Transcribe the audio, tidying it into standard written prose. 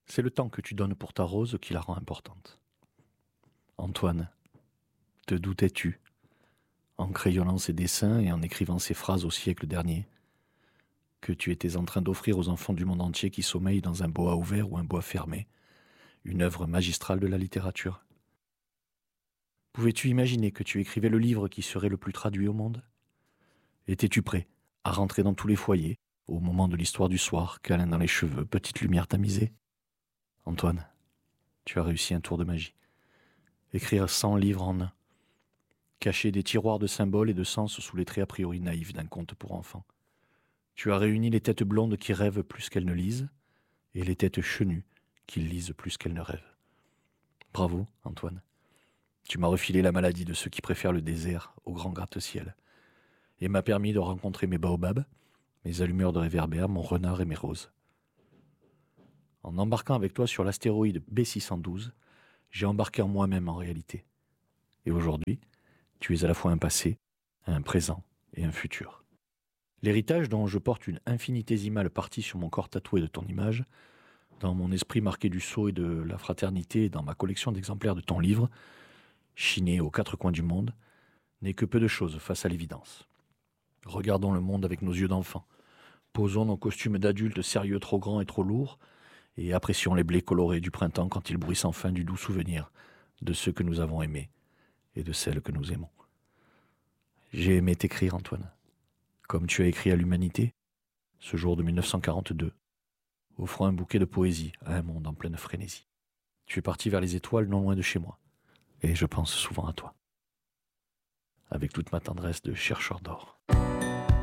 C'est le temps que tu donnes pour ta rose qui la rend importante. Antoine, te doutais-tu, en crayonnant ces dessins et en écrivant ces phrases au siècle dernier, que tu étais en train d'offrir aux enfants du monde entier qui sommeillent dans un bois ouvert ou un bois fermé, une œuvre magistrale de la littérature? Pouvais-tu imaginer que tu écrivais le livre qui serait le plus traduit au monde? Étais-tu prêt à rentrer dans tous les foyers, au moment de l'histoire du soir, câlin dans les cheveux, petite lumière tamisée? Antoine, tu as réussi un tour de magie. Écrire 100 livres en un. Cacher des tiroirs de symboles et de sens sous les traits a priori naïfs d'un conte pour enfants. Tu as réuni les têtes blondes qui rêvent plus qu'elles ne lisent, et les têtes chenues qui lisent plus qu'elles ne rêvent. Bravo, Antoine. Tu m'as refilé la maladie de ceux qui préfèrent le désert au grand gratte-ciel, et m'a permis de rencontrer mes baobabs, mes allumeurs de réverbères, mon renard et mes roses. En embarquant avec toi sur l'astéroïde B612, j'ai embarqué en moi-même en réalité. Et aujourd'hui, tu es à la fois un passé, un présent et un futur. L'héritage dont je porte une infinitésimale partie sur mon corps tatoué de ton image, dans mon esprit marqué du sceau et de la fraternité et dans ma collection d'exemplaires de ton livre, chiné aux quatre coins du monde, n'est que peu de choses face à l'évidence. Regardons le monde avec nos yeux d'enfant, posons nos costumes d'adultes sérieux trop grands et trop lourds, et apprécions les blés colorés du printemps quand ils bruissent enfin du doux souvenir de ceux que nous avons aimés et de celles que nous aimons. J'ai aimé t'écrire, Antoine, comme tu as écrit à l'humanité, ce jour de 1942, offrant un bouquet de poésie à un monde en pleine frénésie. Tu es parti vers les étoiles non loin de chez moi, et je pense souvent à toi, avec toute ma tendresse de chercheur d'or.